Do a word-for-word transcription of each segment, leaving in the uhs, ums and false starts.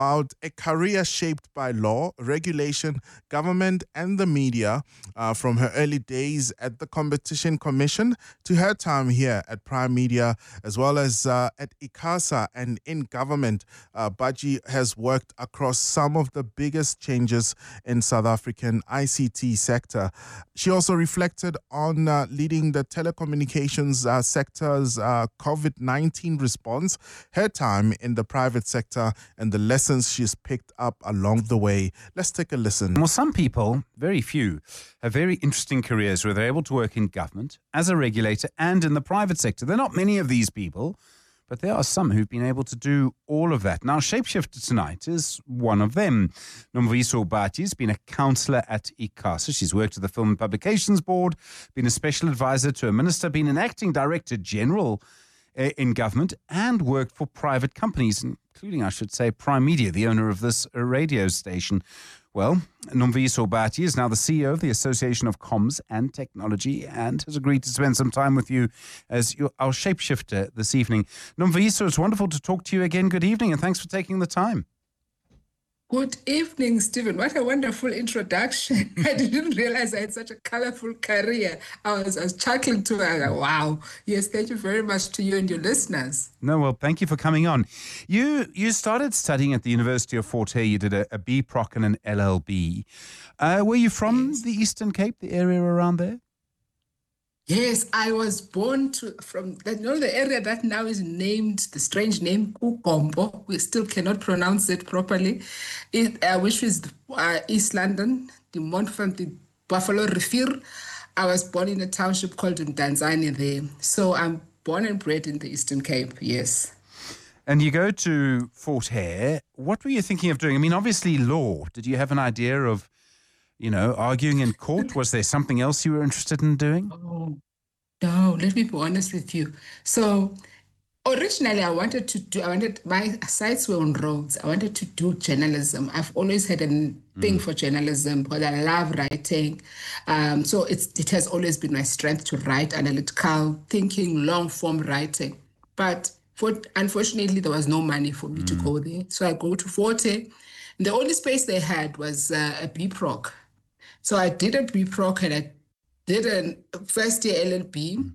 about a career shaped by law, regulation, government, and the media, uh, from her early days at the Competition Commission to her time here at Prime Media, as well as uh, at ICASA and in government. Uh, Baji has worked across some of the biggest changes in South African I C T sector. She also reflected on uh, leading the telecommunications uh, sector's uh, COVID nineteen response, her time in the private sector, and the lessons she's picked up along the way. Let's take a listen. Well, some people, very few, have very interesting careers where they're able to work in government, as a regulator, and in the private sector. There are not many of these people, but there are some who've been able to do all of that. Now, Shapeshifter tonight is one of them. Nomviso Bati has been a councillor at ICASA. She's worked at the Film and Publications Board, been a special advisor to a minister, been an acting director general uh, in government, and worked for private companies, including, I should say, Prime Media, the owner of this uh, radio station. Well, Nomviso Bati is now the C E O of the Association of Comms and Technology and has agreed to spend some time with you as your, our shapeshifter this evening. Nomviso, it's wonderful to talk to you again. Good evening, and thanks for taking the time. Good evening, Stephen. What a wonderful introduction. I didn't realize I had such a colorful career. I was, I was chuckling to it. Like, wow. Yes, thank you very much to you and your listeners. No, well, thank you for coming on. You you started studying at the University of Fort Hare. You did a, a B Proc and an L L B. Uh, were you from yes. the Eastern Cape, the area around there? Yes, I was born to from that, you know, the area that now is named the strange name Kukombo. We still cannot pronounce it properly. It, uh, which is uh, East London, the Montfort, the Buffalo River. I was born in a township called Mdantsane there. So I'm born and bred in the Eastern Cape. Yes. And you go to Fort Hare. What were you thinking of doing? I mean, obviously law. Did you have an idea of, you know, arguing in court? Was there something else you were interested in doing? Oh, no, let me be honest with you. So originally I wanted to do, I wanted, my sights were on roads. I wanted to do journalism. I've always had a thing mm. for journalism because I love writing. Um, so it's, it has always been my strength to write, analytical thinking, long form writing. But for, unfortunately, there was no money for me mm. to go there. So I go to Fort Hare. The only space they had was uh, a B Proc. So I did a B Proc and I did a first year L L B. Mm.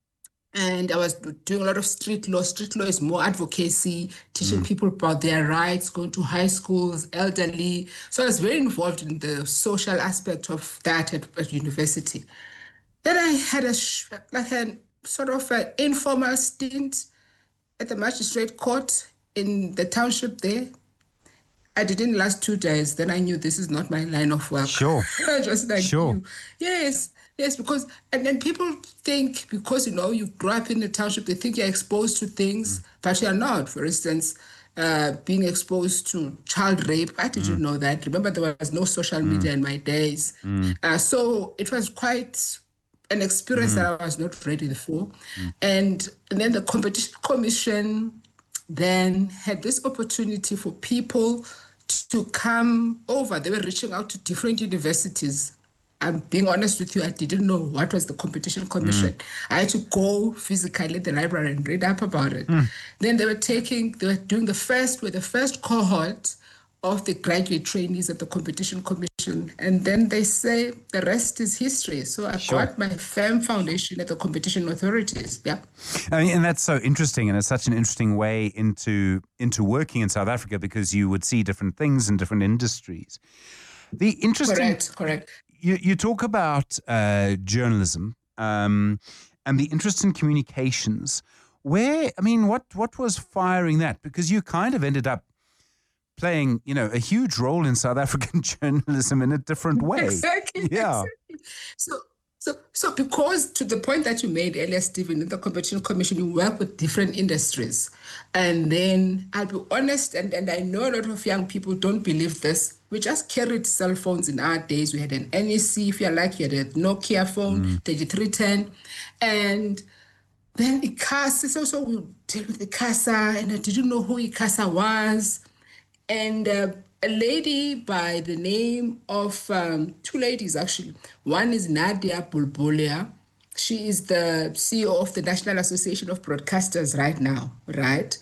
And I was doing a lot of street law. Street law is more advocacy, teaching mm. people about their rights, going to high schools, elderly. So I was very involved in the social aspect of that at, at university. Then I had a like a sort of an informal stint at the magistrate court in the township there. I didn't last two days. Then I knew this is not my line of work. Sure. Just like sure. you. Yes, yes, because, and then people think because, you know, you grew up in the township, they think you're exposed to things, mm. but you're not. For instance, uh, being exposed to child rape. I didn't mm. know that. Remember, there was no social media mm. in my days. Mm. Uh, so it was quite an experience mm. that I was not ready for. Mm. And, and then the Competition Commission then had this opportunity for people to come over. They were reaching out to different universities. I'm being honest with you, I didn't know what was the Competition Commission. Mm. I had to go physically at the library and read up about it. Mm. Then they were taking, they were doing the first, with the first cohort of the graduate trainees at the Competition Commission. And then they say the rest is history. So I sure. got my firm foundation at the competition authorities. Yeah. I mean, and that's so interesting. And it's such an interesting way into, into working in South Africa because you would see different things in different industries. The interesting... Correct, correct. You, you talk about uh, journalism um, and the interest in communications. Where, I mean, what, what was firing that? Because you kind of ended up playing, you know, a huge role in South African journalism in a different way. Exactly. Yeah. Exactly. So, so, so because to the point that you made earlier, Stephen, in the Competition Commission, you work with different industries. And then I'll be honest, and, and I know a lot of young people don't believe this. We just carried cell phones in our days. We had an N E C, if you're like, you had a Nokia phone, mm. thirty-three ten. And then ICASA, so, so we dealt with ICASA, and I didn't know who ICASA was. And uh, a lady by the name of, um, two ladies actually. One is Nadia Bulbulia. She is the C E O of the National Association of Broadcasters right now, right?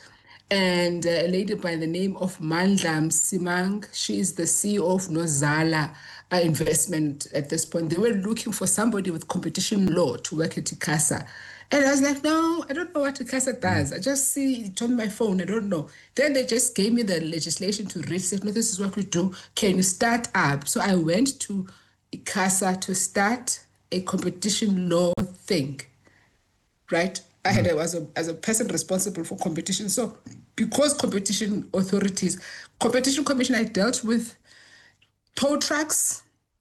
and a lady by the name of Mandla Simang. She is the C E O of Nozala uh, Investment at this point. They were looking for somebody with competition law to work at ICASA. And I was like, no, I don't know what ICASA does. Mm. I just see it on my phone. I don't know. Then they just gave me the legislation to read. Said, no, this is what we do. Can you start up? So I went to ICASA to start a competition law thing, right? I had a, as a as a person responsible for competition. So because competition authorities, competition commission, I dealt with tow trucks,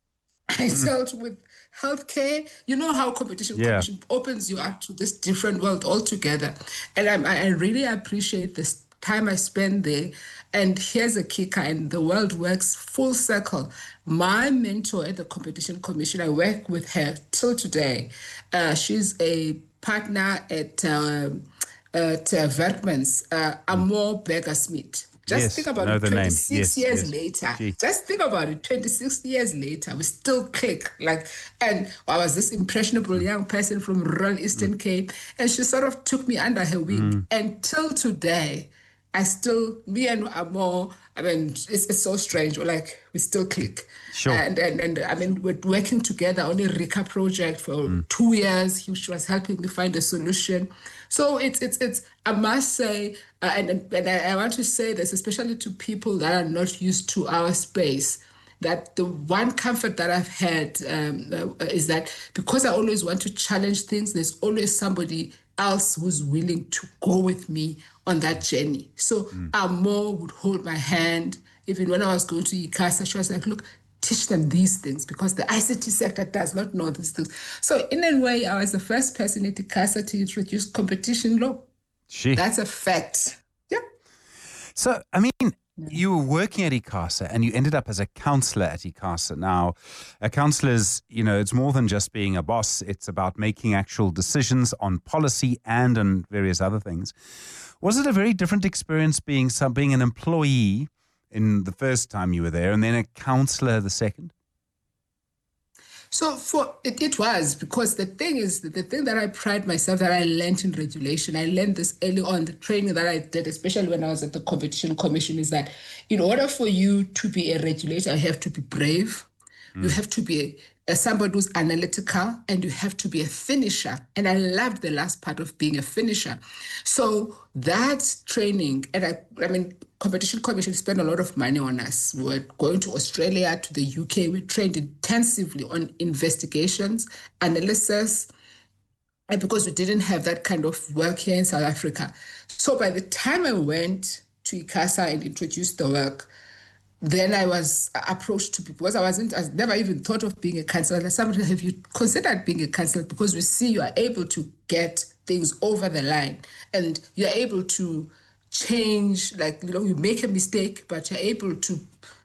I mm. dealt with healthcare. You know how competition yeah. commission opens you up to this different world altogether. And I, I really appreciate this time I spend there. And here's a kicker, and the world works full circle. My mentor at the competition commission, I work with her till today. Uh, she's a partner at uh, at uh, Werkmans, uh, Amor Berger-Smith. Just yes, think about know it, the twenty-six name. Yes, years yes. later. Gee. Just think about it, twenty-six years later, we still click. Like, and I was this impressionable young person from rural Eastern mm. Cape, and she sort of took me under her wing. Mm. Until today, I still, me and Amor, I mean, it's, it's so strange. We're like, we still click. Sure. And, and, and I mean, we're working together on a RICA project for mm. two years. He was helping me find a solution. So it's, it's, it's, I must say, uh, and, and I, I want to say this, especially to people that are not used to our space, that the one comfort that I've had um, uh, is that because I always want to challenge things, there's always somebody else who's willing to go with me on that journey. So mm. Amor would hold my hand. Even when I was going to ICASA, she was like, look, teach them these things because the I C T sector does not know these things. So in a way, I was the first person at ICASA to introduce competition law. Gee. That's a fact. Yeah. So, I mean, you were working at ICASA and you ended up as a counselor at ICASA. Now, a counselor's, you know, it's more than just being a boss. It's about making actual decisions on policy and on various other things. Was it a very different experience being some, being an employee in the first time you were there and then a counselor the second? So for it, it was, because the thing is, that the thing that I pride myself that I learned in regulation, I learned this early on, the training that I did, especially when I was at the Competition Commission, is that in order for you to be a regulator, you have to be brave, mm. you have to be a, a somebody who's analytical, and you have to be a finisher. And I loved the last part of being a finisher. So that training, and I, I mean, Competition Commission spent a lot of money on us. We were going to Australia, to the U K. We trained intensively on investigations, analysis, and because we didn't have that kind of work here in South Africa. So by the time I went to ICASA and introduced the work, then I was approached to people because I wasn't, I never even thought of being a counselor. Somebody, have you considered being a counselor? Because we see you are able to get things over the line and you're able to change, like, you know, you make a mistake, but you're able to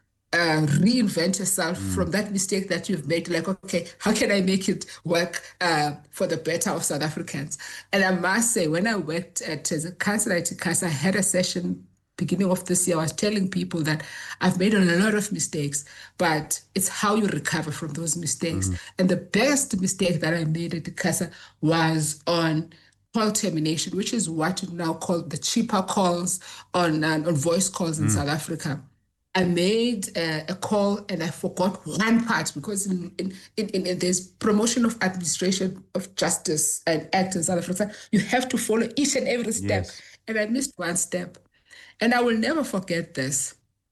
uh, reinvent yourself mm. from that mistake that you've made. Like, okay, how can I make it work uh, for the better of South Africans? And I must say, when I worked at, as a counselor at ICASA, I had a session beginning of this year. I was telling people that I've made a lot of mistakes, but it's how you recover from those mistakes. Mm. And the best mistake that I made at ICASA was on call termination, which is what you now call the cheaper calls on uh, on voice calls in mm. South Africa. I made uh, a call and I forgot one part because in, in, in, in there's promotion of administration of justice and act in South Africa. You have to follow each and every step. Yes. And I missed one step. And I will never forget this.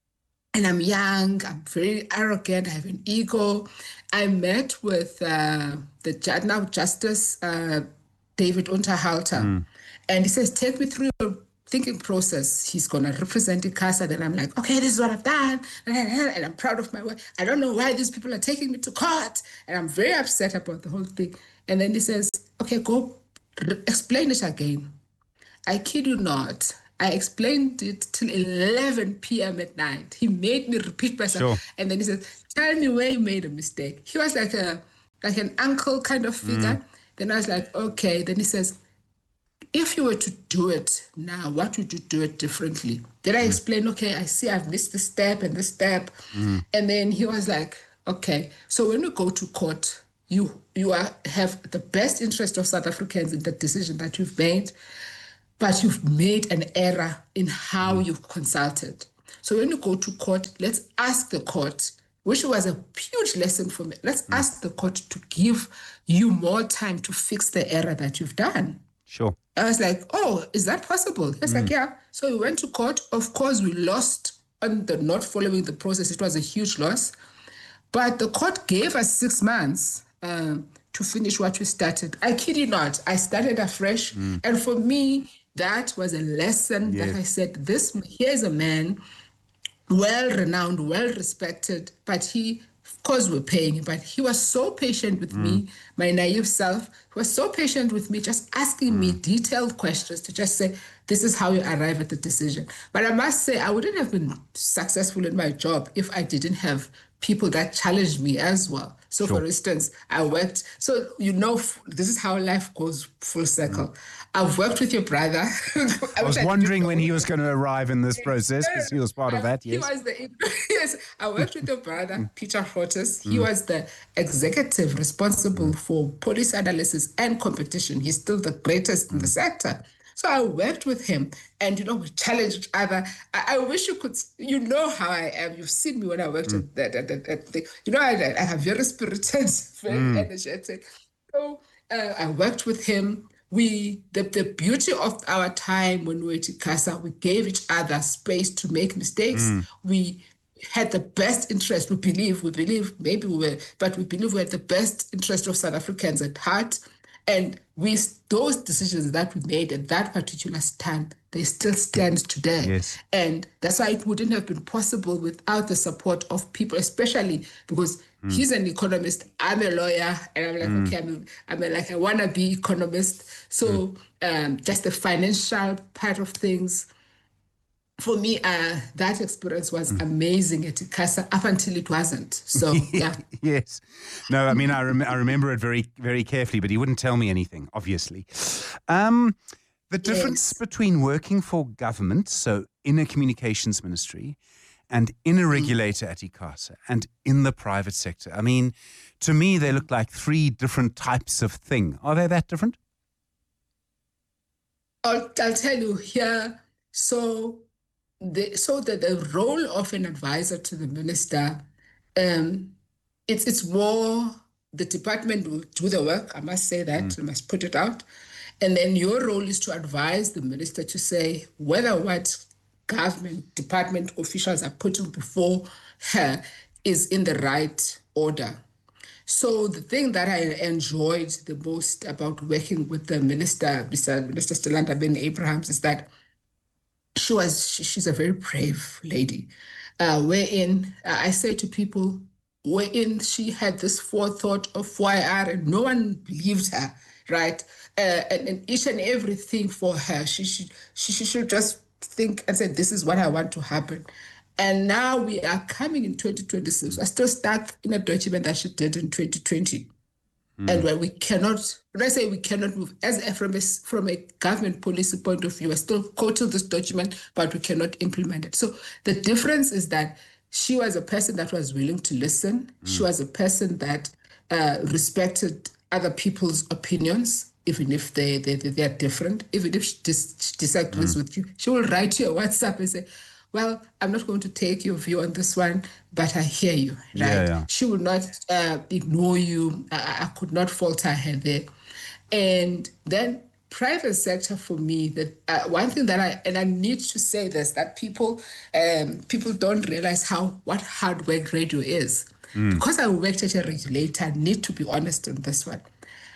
And I'm young, I'm very arrogant, I have an ego. I met with uh, the now Justice uh, David Unterhalter. Mm. And he says, take me through your thinking process. He's going to represent ICASA. Then I'm like, okay, this is what I've done. And I'm proud of my work. I don't know why these people are taking me to court. And I'm very upset about the whole thing. And then he says, okay, go explain it again. I kid you not. I explained it till eleven p.m. at night. He made me repeat myself. Sure. And then he said, tell me where you made a mistake. He was like a like an uncle kind of figure. Mm. Then I was like, okay. Then he says, if you were to do it now, what would you do it differently? Then I mm. explained, okay, I see I've missed this step and this step. Mm. And then he was like, okay, so when we go to court, you you are have the best interest of South Africans in the decision that you've made. but you've made an error in how mm. you've consulted. So when you go to court, let's ask the court, which was a huge lesson for me. Let's mm. ask the court to give you more time to fix the error that you've done. Sure. I was like, oh, is that possible? It's mm. like, yeah. So we went to court. Of course, we lost on the not following the process. It was a huge loss. But the court gave us six months um, to finish what we started. I kid you not. I started afresh. Mm. And for me, that was a lesson yes. that I said, this here's a man, well-renowned, well-respected, but he, of course, we're paying him, but he was so patient with mm. me, my naive self. He was so patient with me, just asking mm. me detailed questions to just say, this is how you arrive at the decision. But I must say, I wouldn't have been successful in my job if I didn't have people that challenged me as well. So, sure. for instance, I worked, so you know, this is how life goes full circle. Mm. I've worked with your brother. I, I was wondering when he was going to arrive in this process, because he was part I, of that, yes. He was the, yes, I worked with your brother, Peter Fortis. He mm. was the executive responsible mm. for police analysis and competition. He's still the greatest mm. in the sector. So I worked with him, and, you know, we challenged each other. I, I wish you could, you know how I am. You've seen me when I worked mm. at, at, at, at the, you know, I, I have very spirited, very mm. energetic. So uh, I worked with him. We, the, the beauty of our time when we were at ICASA, we gave each other space to make mistakes. Mm. We had the best interest, we believe, we believe, maybe we were, but we believe we had the best interest of South Africans at heart. And we, those decisions that we made at that particular time, they still stand today. Yes. And that's why it wouldn't have been possible without the support of people, especially because mm. he's an economist, I'm a lawyer, and I'm like, mm. okay, I'm, I'm a, like a wannabe economist. So mm. um, just the financial part of things, for me, uh, that experience was mm. amazing at ICASA up until it wasn't. So, yeah. Yes. No, I mean, I, rem- I remember it very, very carefully, but he wouldn't tell me anything, obviously. Um, the difference yes. between working for government, so in a communications ministry, and in a regulator mm. at ICASA, and in the private sector. I mean, to me, they look like three different types of thing. Are they that different? I'll, I'll tell you here. So... The, so that the role of an advisor to the minister, um, it's it's more the department will do the work. I must say that. Mm. I must put it out. And then your role is to advise the minister to say whether what government department officials are putting before her is in the right order. So the thing that I enjoyed the most about working with the minister, Minister Stella Ndabeni-Abrahams, is that She was, she, she's a very brave lady, uh, wherein uh, I say to people, wherein she had this forethought of Y R and no one believed her, right? Uh, and, and each and everything for her, she should, she, she should just think and say, this is what I want to happen. And now we are coming in twenty twenty-six. I still stuck in a document that she did in twenty twenty. Mm. And where we cannot, when I say we cannot move, as a, from, a, from a government policy point of view, we're still quoting this document, but we cannot implement it. So the difference is that she was a person that was willing to listen. Mm. She was a person that uh, respected other people's opinions, even if they, they, they, they're different, even if she, dis- she disagrees mm. with you. She will write you a WhatsApp and say, well, I'm not going to take your view on this one, but I hear you, right? Yeah, yeah. She will not uh, ignore you. I, I could not falter her there. And then private sector for me, that uh, one thing that I, and I need to say this, that people um, people don't realize how, what hard work radio is. Mm. Because I worked at a regulator, I need to be honest on this one.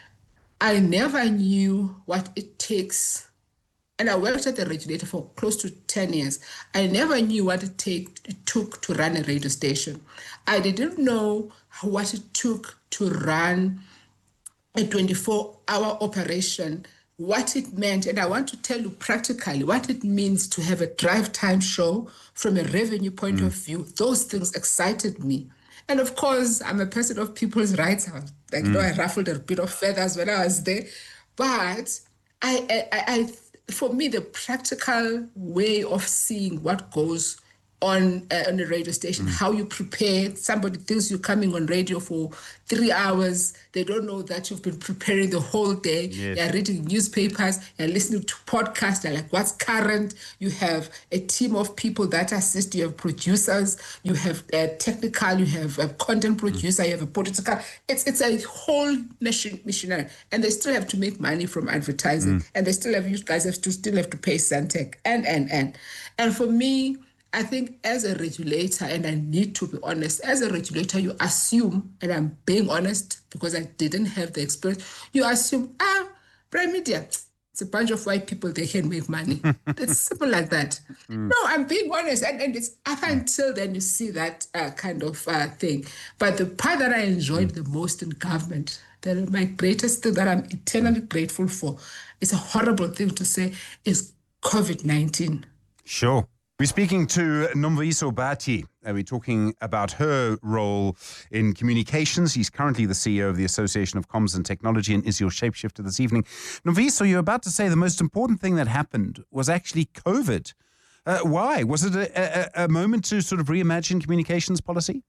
I never knew what it takes. And I worked at the regulator for close to ten years. I never knew what it, take, it took to run a radio station. I didn't know what it took to run a twenty-four hour operation, what it meant. And I want to tell you practically what it means to have a drive time show from a revenue point mm. of view. Those things excited me. And of course, I'm a person of people's rights. I was, like, mm. you know, I ruffled a bit of feathers when I was there. But I, I, I for me, the practical way of seeing what goes on uh, on a radio station, mm. how you prepare. Somebody thinks you're coming on radio for three hours. They don't know that you've been preparing the whole day. Yes. They're reading newspapers, they're listening to podcasts, they're like, what's current? You have a team of people that assist. You have producers, you have a technical, you have a content producer, mm. you have a political. It's it's a whole mission, missionary. And they still have to make money from advertising. Mm. And they still have, you guys have to still have to pay Santec and, and, and. And for me, I think as a regulator, and I need to be honest, as a regulator, you assume, and I'm being honest because I didn't have the experience, you assume, ah, Prime Media, it's a bunch of white people, they can make money. It's simple like that. Mm. No, I'm being honest. And, and it's up until then you see that uh, kind of uh, thing. But the part that I enjoyed mm. the most in government, that my greatest thing that I'm eternally grateful for, it's a horrible thing to say, is COVID nineteen. Sure. We're speaking to Nomvulisi Bhathi. Uh, we're talking about her role in communications. She's currently the C E O of the Association of Comms and Technology and is your shapeshifter this evening. Nomvulisi, you're about to say the most important thing that happened was actually COVID. Uh, why? Was it a, a, a moment to sort of reimagine communications policy?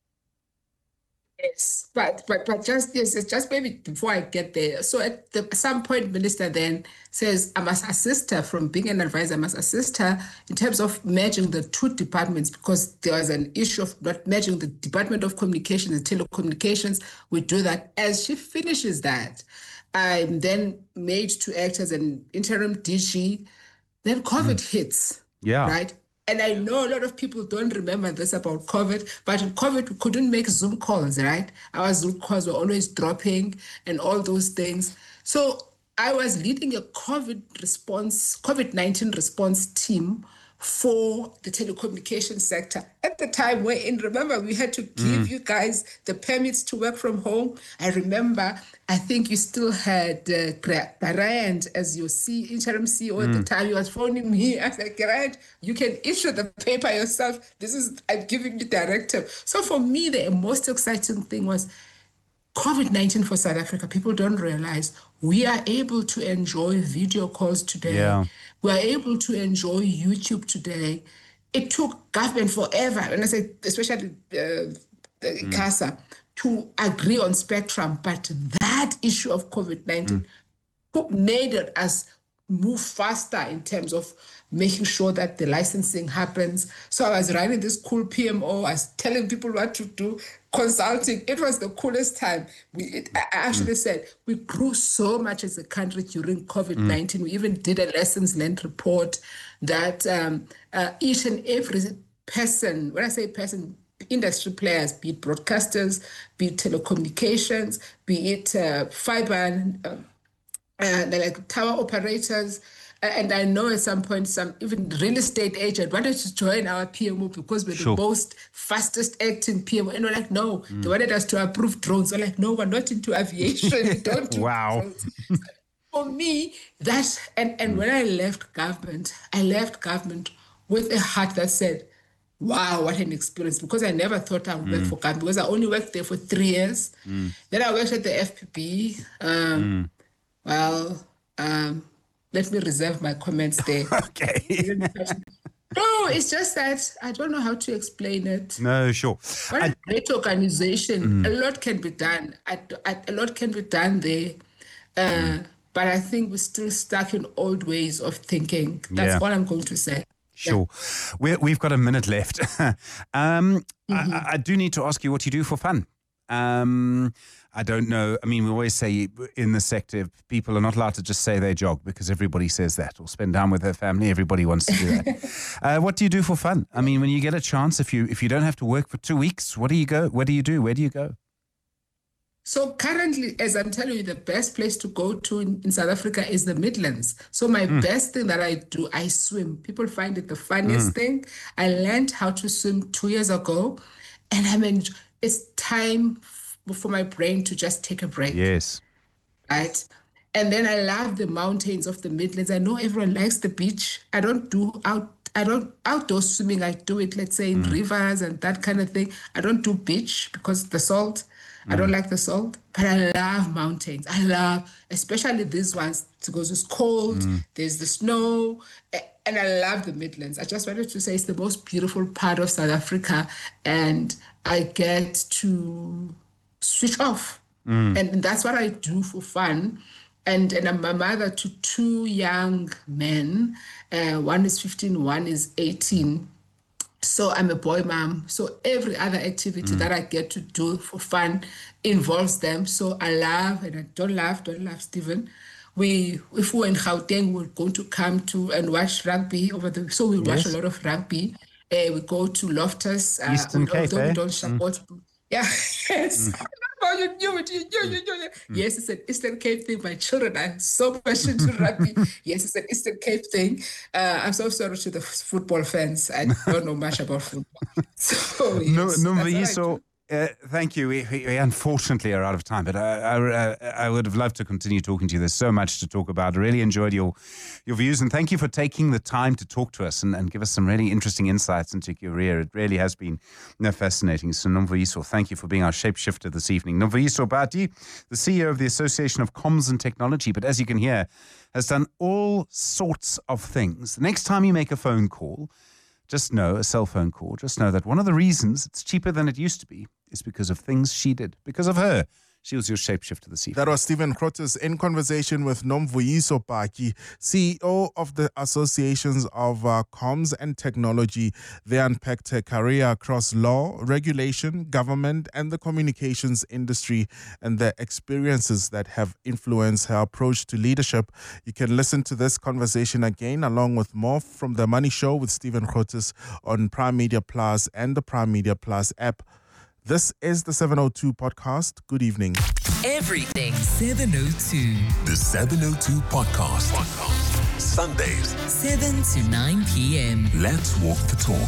Yes, but but but just yes, just maybe before I get there. So at, the, at some point, Minister then says, I must assist her from being an advisor. I must assist her in terms of merging the two departments because there was an issue of not merging the Department of Communications and Telecommunications. We do that. As she finishes that, I'm then made to act as an interim D G. Then COVID mm. hits. Yeah. Right. And I know a lot of people don't remember this about COVID, but in COVID, we couldn't make Zoom calls, right? Our Zoom calls were always dropping and all those things. So I was leading a COVID response, COVID nineteen response team for the telecommunications sector. At the time, wherein, remember, we had to give mm. you guys the permits to work from home. I remember, I think you still had uh, Grant as your C, interim C E O mm. at the time. He was phoning me. I said, Grant, you can issue the paper yourself. This is, I'm giving you directive. So for me, the most exciting thing was COVID nineteen for South Africa. People don't realize we are able to enjoy video calls today. Yeah. We are able to enjoy YouTube today. It took government forever, and I say especially uh, mm. CASA, to agree on spectrum. But that issue of COVID nineteen mm. made it us move faster in terms of making sure that the licensing happens. So I was running this cool P M O. I was telling people what to do, consulting. It was the coolest time. We, it, I actually mm. said we grew so much as a country during COVID nineteen. Mm. We even did a lessons learned report that um, uh, each and every person, when I say person, industry players, be it broadcasters, be it telecommunications, be it uh, fiber, uh, uh, like tower operators, and I know at some point some even real estate agent wanted to join our P M O because we're sure. the most fastest acting P M O. And we're like, no, mm. they wanted us to approve drones. We're like, no, we're not into aviation. We don't do wow. drones. For me, that, and, and mm. when I left government, I left government with a heart that said, wow, what an experience. Because I never thought I would mm. work for government because I only worked there for three years. Mm. Then I worked at the F P B. Um, mm. Well, um, let me reserve my comments there. Okay. No, it's just that I don't know how to explain it. No, sure. What a great organization. Mm. A lot can be done. A, a lot can be done there. Uh, mm. But I think we're still stuck in old ways of thinking. That's yeah. all I'm going to say. Sure. Yeah. We're, we've got a minute left. um, mm-hmm. I, I do need to ask you what you do for fun. Um, I don't know. I mean, we always say in the sector, people are not allowed to just say they jog because everybody says that, or spend time with their family. Everybody wants to do that. uh, what do you do for fun? I mean, when you get a chance, if you if you don't have to work for two weeks, what do you go? Where do you do? Where do you go? So currently, as I'm telling you, the best place to go to in, in South Africa is the Midlands. So my mm. best thing that I do, I swim. People find it the funniest mm. thing. I learned how to swim two years ago, and I mean, it's time for my brain to just take a break. Yes. Right? And then I love the mountains of the Midlands. I know everyone likes the beach. I don't do out I don't outdoor swimming. I do it, let's say, in mm. rivers and that kind of thing. I don't do beach because the salt. Mm. I don't like the salt, but I love mountains. I love, especially these ones, because it's cold. Mm. There's the snow, and I love the Midlands. I just wanted to say it's the most beautiful part of South Africa, and I get to switch off, mm. and that's what I do for fun. And and I'm a mother to two young men. Uh, one is fifteen, one is eighteen. So I'm a boy mom. So every other activity mm. that I get to do for fun involves them. So I laugh and I don't laugh, don't laugh, Stephen. We, if we were in Gauteng, we're going to come to and watch rugby over the. So we watch yes. a lot of rugby. Uh, we go to Loftus. Uh, Eastern Cape, although eh? we don't support. Mm. Yeah, yes. Mm. Oh, you knew it. You knew, you knew, you knew. Yes, it's an Eastern Cape thing. My children are so much into rugby. Yes, it's an Eastern Cape thing. Uh, I'm so sorry to the football fans. I don't know much about football. So, yes, no, no, so, uh, thank you. We, we unfortunately are out of time, but I, I, I would have loved to continue talking to you. There's so much to talk about. I really enjoyed your your views, and thank you for taking the time to talk to us and, and give us some really interesting insights into your career. It really has been you know, fascinating. So Nomvuyiswa, thank you for being our shapeshifter this evening. Nomvuyiswa Bati, the C E O of the Association of Comms and Technology, but as you can hear, has done all sorts of things. The next time you make a phone call, just know, a cell phone call, just know that one of the reasons it's cheaper than it used to be is because of things she did, because of her. She was your shapeshifter this evening. That was Stephen Grootes in conversation with Nomvuyiswa Bati, C E O of the Associations of uh, Comms and Technology. They unpacked her career across law, regulation, government, and the communications industry, and the experiences that have influenced her approach to leadership. You can listen to this conversation again, along with more from The Money Show with Stephen Grootes on Prime Media Plus and the Prime Media Plus app. This is the seven oh two podcast. Good evening. Everything seven oh two. The seven oh two podcast. podcast. Sundays, seven to nine p.m. Let's walk the talk.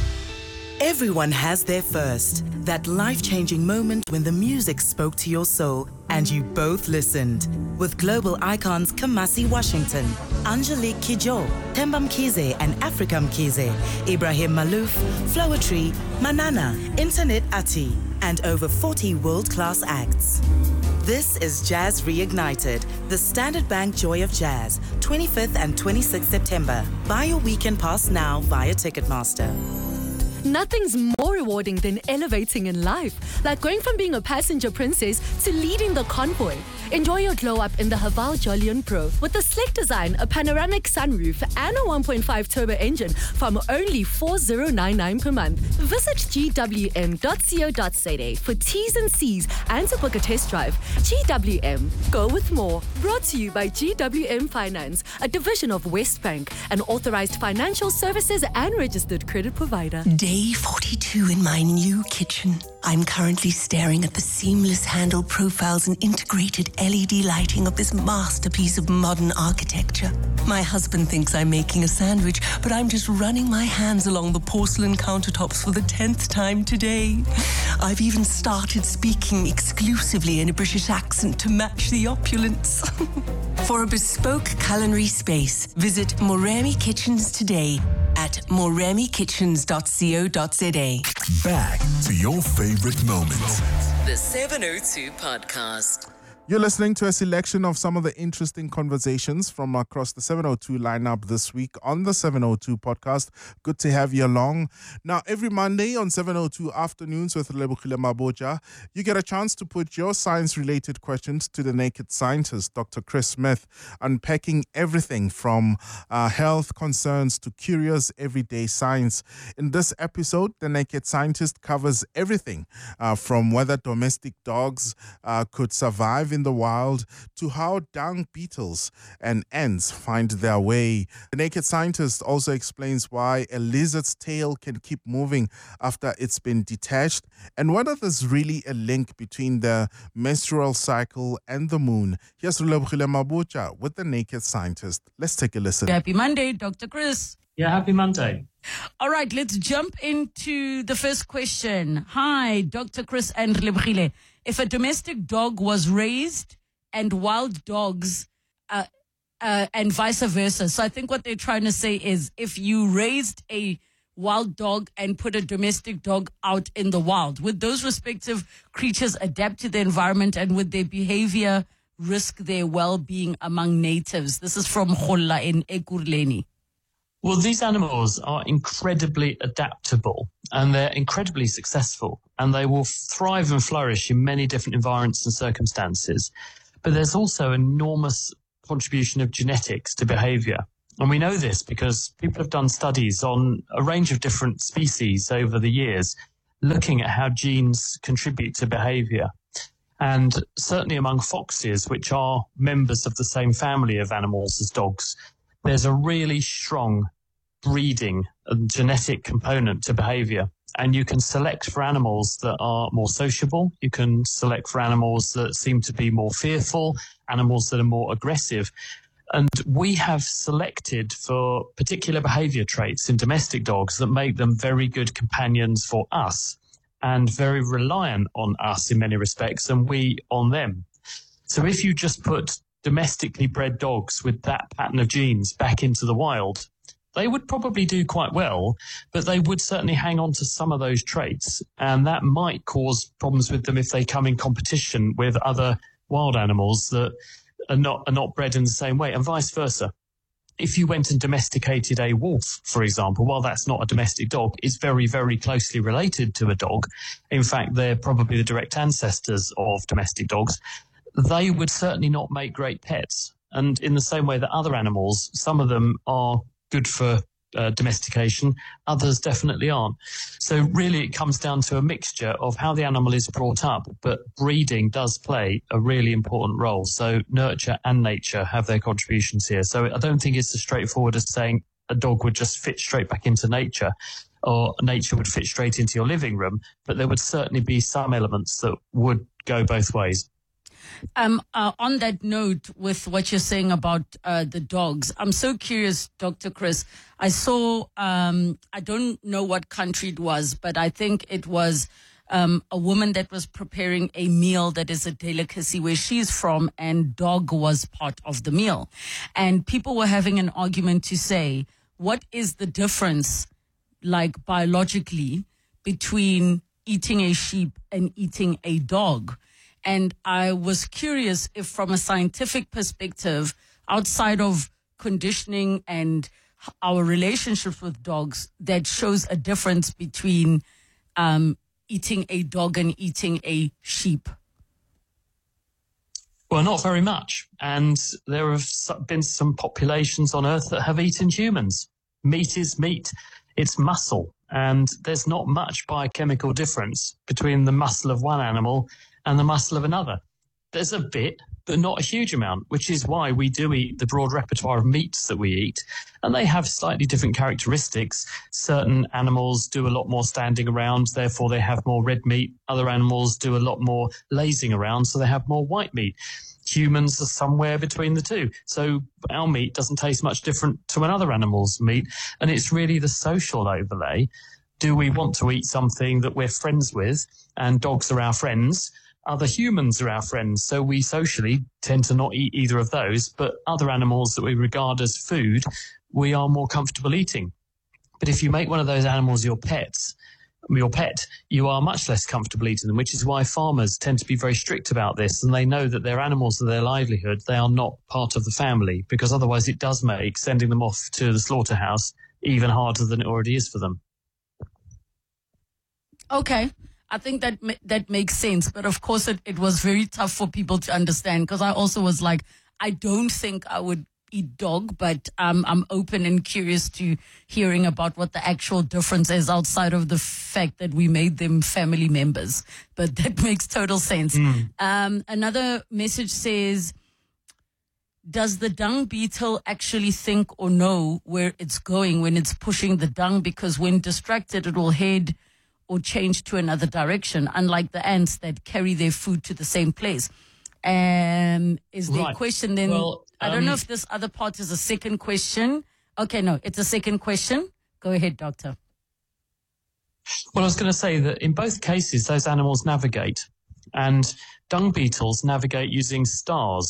Everyone has their first, that life-changing moment when the music spoke to your soul and you both listened. With global icons Kamasi Washington, Angelique Kidjo, Themba Mkhize and Africa Mkhize, Ibrahim Malouf, Floetry, Manana, Internet Ati, and over forty world-class acts. This is Jazz Reignited, the Standard Bank Joy of Jazz, twenty-fifth and twenty-sixth September. Buy your weekend pass now via Ticketmaster. Nothing's more rewarding than elevating in life, like going from being a passenger princess to leading the convoy. Enjoy your glow up in the Haval Jolion Pro with a sleek design, a panoramic sunroof, and a one point five turbo engine from only four thousand ninety-nine per month. Visit g w m dot co dot z a for T's and C's and to book a test drive. G W M, go with more. Brought to you by G W M Finance, a division of Westbank, an authorized financial services and registered credit provider. Day forty-two in my new kitchen. I'm currently staring at the seamless handle profiles and integrated L E D lighting of this masterpiece of modern architecture. My husband thinks I'm making a sandwich, but I'm just running my hands along the porcelain countertops for the tenth time today. I've even started speaking exclusively in a British accent to match the opulence. For a bespoke culinary space, visit Moremi Kitchens today at moremi kitchens dot co dot z a. Back to your favorite moments. The seven oh two podcast. You're listening to a selection of some of the interesting conversations from across the seven oh two lineup this week on the seven oh two podcast. Good to have you along. Now, every Monday on seven oh two Afternoons with Relebohile Mabotja, you get a chance to put your science-related questions to the naked scientist, Doctor Chris Smith, unpacking everything from uh, health concerns to curious everyday science. In this episode, the naked scientist covers everything uh, from whether domestic dogs uh, could survive in the wild to how dung beetles and ants find their way. The naked scientist also explains why a lizard's tail can keep moving after it's been detached and whether there's really a link between the menstrual cycle and the moon. Here's Relebohile Mabotja with the naked scientist. Let's take a listen. Happy Monday, Doctor Chris. Yeah, happy Monday. All right, let's jump into the first question. Hi, Doctor Chris and Relebohile. If a domestic dog was raised and wild dogs uh, uh, and vice versa. So I think what they're trying to say is if you raised a wild dog and put a domestic dog out in the wild, would those respective creatures adapt to the environment and would their behavior risk their well-being among natives? This is from Kholla in Ekurhuleni. Well, these animals are incredibly adaptable and they're incredibly successful and they will thrive and flourish in many different environments and circumstances. But there's also enormous contribution of genetics to behavior. And we know this because people have done studies on a range of different species over the years, looking at how genes contribute to behavior. And certainly among foxes, which are members of the same family of animals as dogs, there's a really strong breeding and genetic component to behavior. And you can select for animals that are more sociable. You can select for animals that seem to be more fearful, animals that are more aggressive. And we have selected for particular behavior traits in domestic dogs that make them very good companions for us and very reliant on us in many respects and we on them. So if you just put domestically bred dogs with that pattern of genes back into the wild, they would probably do quite well, but they would certainly hang on to some of those traits. And that might cause problems with them if they come in competition with other wild animals that are not, are not bred in the same way, and vice versa. If you went and domesticated a wolf, for example, while that's not a domestic dog, it's very, very closely related to a dog. In fact, they're probably the direct ancestors of domestic dogs. They would certainly not make great pets. And in the same way that other animals, some of them are good for uh, domestication, others definitely aren't. So really it comes down to a mixture of how the animal is brought up, but breeding does play a really important role. So nurture and nature have their contributions here. So I don't think it's as straightforward as saying a dog would just fit straight back into nature or nature would fit straight into your living room, but there would certainly be some elements that would go both ways. Um, uh, on that note, with what you're saying about uh, the dogs, I'm so curious, Doctor Chris. I saw, um, I don't know what country it was, but I think it was um, a woman that was preparing a meal that is a delicacy where she's from, and dog was part of the meal. And people were having an argument to say, what is the difference, like biologically, between eating a sheep and eating a dog? And I was curious if from a scientific perspective, outside of conditioning and our relationships with dogs, that shows a difference between um, eating a dog and eating a sheep. Well, not very much. And there have been some populations on Earth that have eaten humans. Meat is meat. It's muscle. And there's not much biochemical difference between the muscle of one animal and the muscle of another. There's a bit, but not a huge amount, which is why we do eat the broad repertoire of meats that we eat. And they have slightly different characteristics. Certain animals do a lot more standing around, therefore they have more red meat. Other animals do a lot more lazing around, so they have more white meat. Humans are somewhere between the two. So our meat doesn't taste much different to another animal's meat. And it's really the social overlay. Do we want to eat something that we're friends with? And dogs are our friends. Other humans are our friends, so we socially tend to not eat either of those, but other animals that we regard as food, we are more comfortable eating. But if you make one of those animals your pets, your pet, you are much less comfortable eating them, which is why farmers tend to be very strict about this, and they know that their animals are their livelihood, they are not part of the family, because otherwise it does make sending them off to the slaughterhouse even harder than it already is for them. Okay. I think that that makes sense. But of course, it, it was very tough for people to understand, because I also was like, I don't think I would eat dog, but um, I'm open and curious to hearing about what the actual difference is outside of the fact that we made them family members. But that makes total sense. Mm. Um, another message says, does the dung beetle actually think or know where it's going when it's pushing the dung? Because when distracted, it will head or change to another direction, unlike the ants that carry their food to the same place. Um, is the right. question then, well, I don't um, know if this other part is a second question. Okay, no, it's a second question. Go ahead, Doctor. Well, I was going to say that in both cases, those animals navigate, and dung beetles navigate using stars.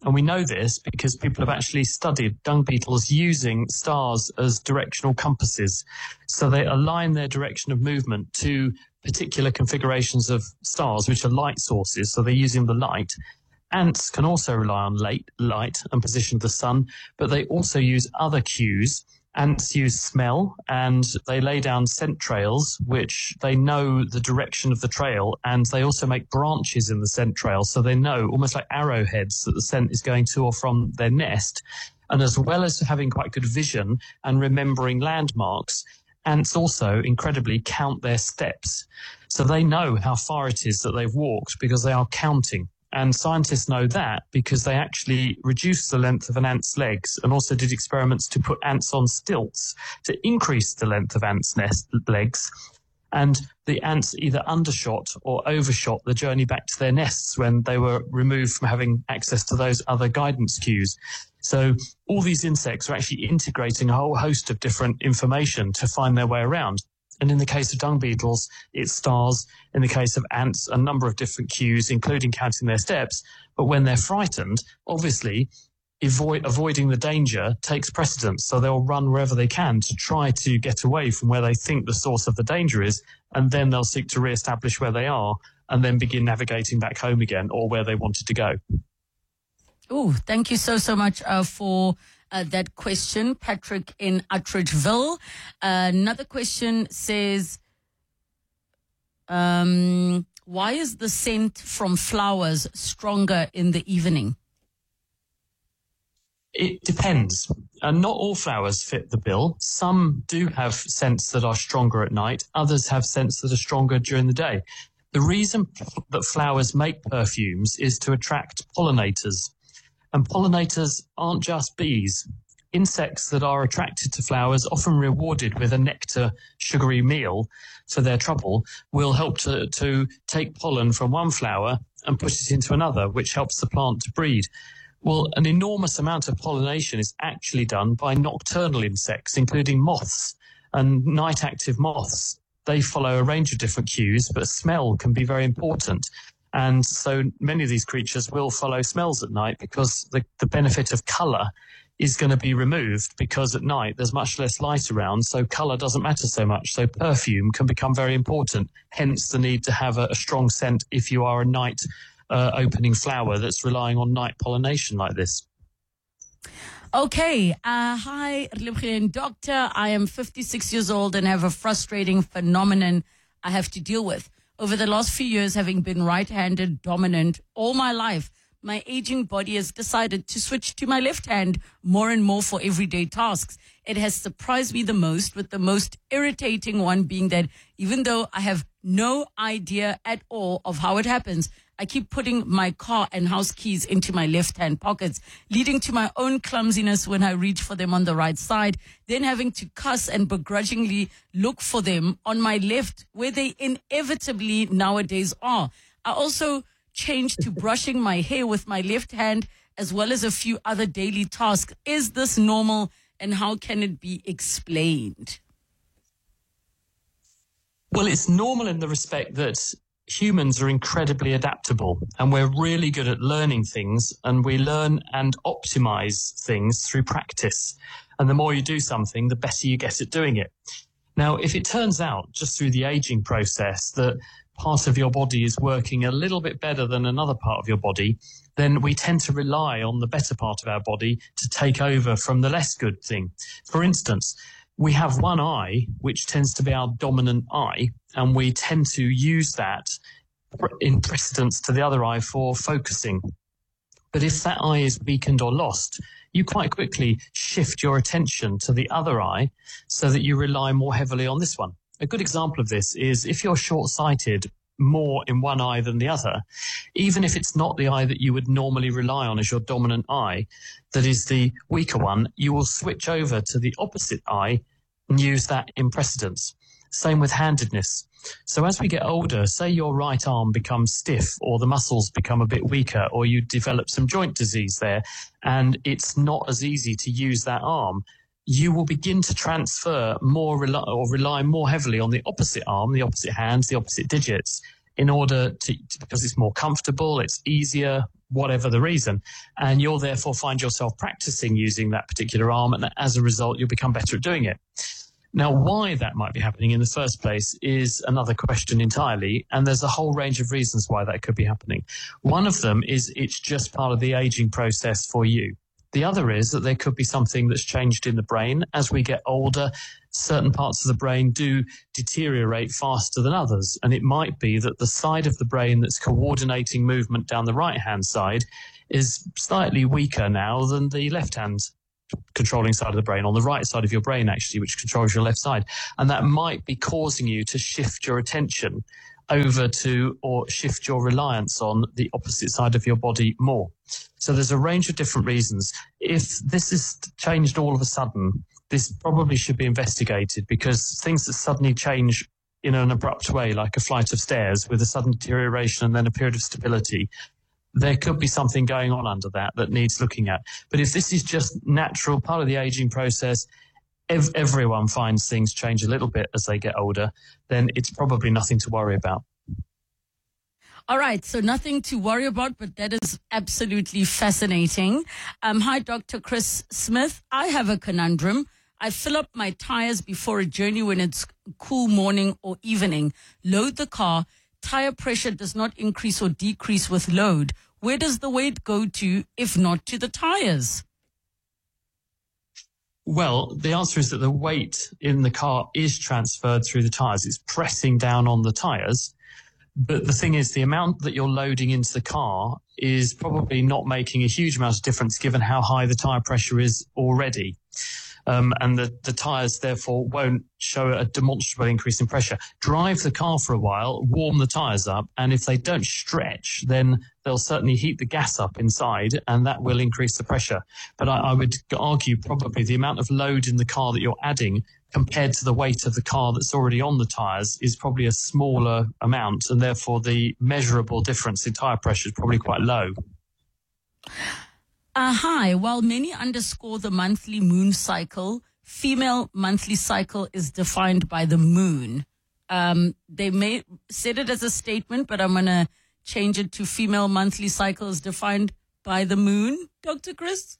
And we know this because people have actually studied dung beetles using stars as directional compasses. So they align their direction of movement to particular configurations of stars, which are light sources. So they're using the light. Ants can also rely on light, light and position of the sun, but they also use other cues. Ants use smell, and they lay down scent trails, which they know the direction of the trail, and they also make branches in the scent trail, so they know, almost like arrowheads, that the scent is going to or from their nest. And as well as having quite good vision and remembering landmarks, ants also incredibly count their steps. So they know how far it is that they've walked because they are counting. And scientists know that because they actually reduced the length of an ant's legs and also did experiments to put ants on stilts to increase the length of ants' nest legs. And the ants either undershot or overshot the journey back to their nests when they were removed from having access to those other guidance cues. So all these insects are actually integrating a whole host of different information to find their way around. And in the case of dung beetles, it's stars. In the case of ants, a number of different cues, including counting their steps. But when they're frightened, obviously, avoid, avoiding the danger takes precedence. So they'll run wherever they can to try to get away from where they think the source of the danger is. And then they'll seek to re-establish where they are and then begin navigating back home again or where they wanted to go. Oh, thank you so, so much uh, for uh, that question, Patrick in Attridgeville. Uh, another question says, um, why is the scent from flowers stronger in the evening? It depends. And not all flowers fit the bill. Some do have scents that are stronger at night. Others have scents that are stronger during the day. The reason that flowers make perfumes is to attract pollinators. And pollinators aren't just bees. Insects that are attracted to flowers, often rewarded with a nectar sugary meal for their trouble, will help to, to take pollen from one flower and put it into another, which helps the plant to breed. Well, an enormous amount of pollination is actually done by nocturnal insects, including moths and night-active moths. They follow a range of different cues, but smell can be very important. And so many of these creatures will follow smells at night because the, the benefit of colour is going to be removed because at night there's much less light around, so colour doesn't matter so much. So perfume can become very important, hence the need to have a, a strong scent if you are a night uh, opening flower that's relying on night pollination like this. Okay. Uh, hi, Doctor. I am fifty-six years old and have a frustrating phenomenon I have to deal with. Over the last few years, having been right-handed dominant all my life, my aging body has decided to switch to my left hand more and more for everyday tasks. It has surprised me the most, with the most irritating one being that even though I have no idea at all of how it happens, I keep putting my car and house keys into my left-hand pockets, leading to my own clumsiness when I reach for them on the right side, then having to cuss and begrudgingly look for them on my left, where they inevitably nowadays are. I also changed to brushing my hair with my left hand, as well as a few other daily tasks. Is this normal, and how can it be explained? Well, it's normal in the respect that humans are incredibly adaptable and we're really good at learning things, and we learn and optimize things through practice. And the more you do something, the better you get at doing it. Now, if it turns out just through the aging process that part of your body is working a little bit better than another part of your body, then we tend to rely on the better part of our body to take over from the less good thing. For instance, we have one eye, which tends to be our dominant eye, and we tend to use that in precedence to the other eye for focusing. But if that eye is weakened or lost, you quite quickly shift your attention to the other eye so that you rely more heavily on this one. A good example of this is if you're short-sighted more in one eye than the other, even if it's not the eye that you would normally rely on as your dominant eye, that is the weaker one, you will switch over to the opposite eye and use that in precedence. Same with handedness. So as we get older, say your right arm becomes stiff or the muscles become a bit weaker or you develop some joint disease there and it's not as easy to use that arm, you will begin to transfer more rely, or rely more heavily on the opposite arm, the opposite hands, the opposite digits in order to, because it's more comfortable, it's easier, whatever the reason. And you'll therefore find yourself practicing using that particular arm. And as a result, you'll become better at doing it. Now, why that might be happening in the first place is another question entirely, and there's a whole range of reasons why that could be happening. One of them is it's just part of the aging process for you. The other is that there could be something that's changed in the brain. As we get older, certain parts of the brain do deteriorate faster than others, and it might be that the side of the brain that's coordinating movement down the right-hand side is slightly weaker now than the left-hand controlling side of the brain, on the right side of your brain, actually, which controls your left side. And that might be causing you to shift your attention over to or shift your reliance on the opposite side of your body more. So there's a range of different reasons. If this is changed all of a sudden, this probably should be investigated, because things that suddenly change in an abrupt way, like a flight of stairs with a sudden deterioration and then a period of stability, there could be something going on under that that needs looking at. But if this is just natural, part of the aging process, ev- everyone finds things change a little bit as they get older, then it's probably nothing to worry about. All right, so nothing to worry about, but that is absolutely fascinating. Um, hi, Doctor Chris Smith. I have a conundrum. I fill up my tires before a journey when it's cool morning or evening, load the car. Tire pressure does not increase or decrease with load. Where does the weight go to, if not to the tires? Well, the answer is that the weight in the car is transferred through the tires. It's pressing down on the tires. But the thing is, the amount that you're loading into the car is probably not making a huge amount of difference given how high the tire pressure is already. Um, and the, the tyres, therefore, won't show a demonstrable increase in pressure. Drive the car for a while, warm the tyres up, and if they don't stretch, then they'll certainly heat the gas up inside, and that will increase the pressure. But I, I would argue probably the amount of load in the car that you're adding compared to the weight of the car that's already on the tyres is probably a smaller amount, and therefore the measurable difference in tyre pressure is probably quite low. Uh, hi, while many underscore the monthly moon cycle, female monthly cycle is defined by the moon. Um, they may said it as a statement, but I'm going to change it to female monthly cycle is defined by the moon, Doctor Chris?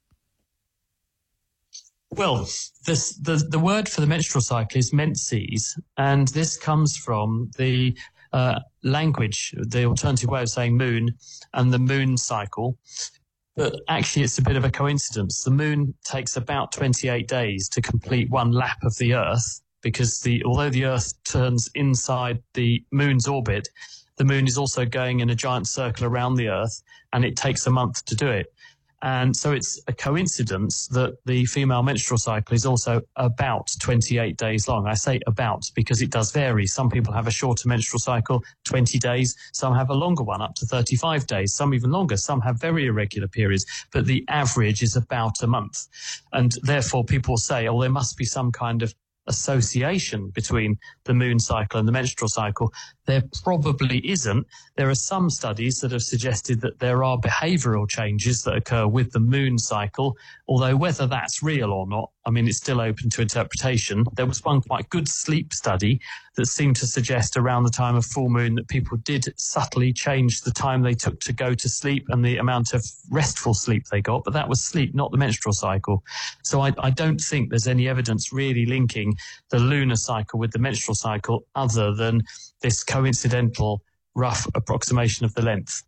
Well, this, the, the word for the menstrual cycle is menses, and this comes from the uh, language, the alternative way of saying moon, and the moon cycle. But actually, it's a bit of a coincidence. The moon takes about twenty-eight days to complete one lap of the Earth, because the although the Earth turns inside the moon's orbit, the moon is also going in a giant circle around the Earth, and it takes a month to do it. And so it's a coincidence that the female menstrual cycle is also about twenty-eight days long. I say about because it does vary. Some people have a shorter menstrual cycle, twenty days. Some have a longer one, up to thirty-five days. Some even longer. Some have very irregular periods. But the average is about a month. And therefore people say, oh, there must be some kind of association between the moon cycle and the menstrual cycle. There probably isn't. There are some studies that have suggested that there are behavioural changes that occur with the moon cycle, although whether that's real or not, I mean, it's still open to interpretation. There was one quite good sleep study that seemed to suggest around the time of full moon that people did subtly change the time they took to go to sleep and the amount of restful sleep they got, but that was sleep, not the menstrual cycle. So I, I don't think there's any evidence really linking the lunar cycle with the menstrual cycle other than this coincidental rough approximation of the length.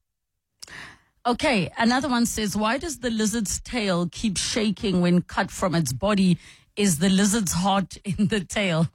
Okay, another one says, why does the lizard's tail keep shaking when cut from its body? Is the lizard's heart in the tail?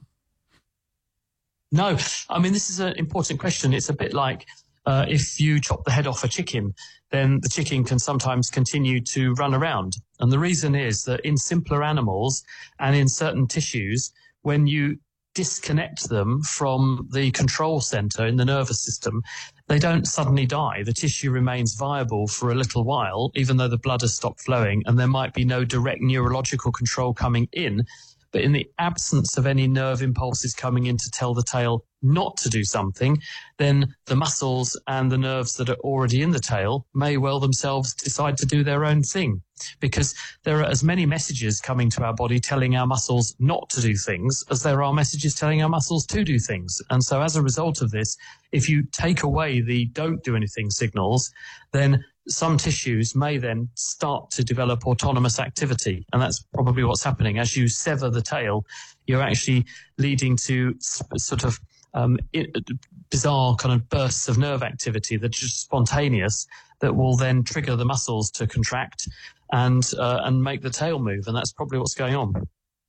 No, I mean, this is an important question. It's a bit like uh, if you chop the head off a chicken, then the chicken can sometimes continue to run around. And the reason is that in simpler animals and in certain tissues, when you disconnect them from the control center in the nervous system, they don't suddenly die. The tissue remains viable for a little while, even though the blood has stopped flowing, and there might be no direct neurological control coming in. But in the absence of any nerve impulses coming in to tell the tail not to do something, then the muscles and the nerves that are already in the tail may well themselves decide to do their own thing. Because there are as many messages coming to our body telling our muscles not to do things as there are messages telling our muscles to do things. And so as a result of this, if you take away the don't do anything signals, then some tissues may then start to develop autonomous activity. And that's probably what's happening. As you sever the tail, you're actually leading to sort of um, it, bizarre kind of bursts of nerve activity that are just spontaneous, that will then trigger the muscles to contract and uh, and make the tail move. And that's probably what's going on.